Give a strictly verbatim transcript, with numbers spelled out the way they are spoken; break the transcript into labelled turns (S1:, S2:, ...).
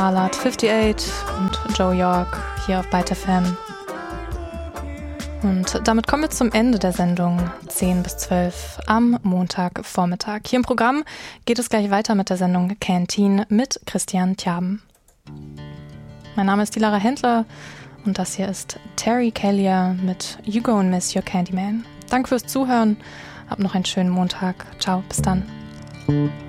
S1: Ballard achtundfünfzig und Joe York hier auf Byte F M. Und damit kommen wir zum Ende der Sendung zehn bis zwölf am Montagvormittag. Hier im Programm geht es gleich weiter mit der Sendung Canteen mit Christian Tjaben. Mein Name ist die Lara Händler und das hier ist Terry Callier mit You Go and Miss Your Candyman. Danke fürs Zuhören, habt noch einen schönen Montag. Ciao, bis dann.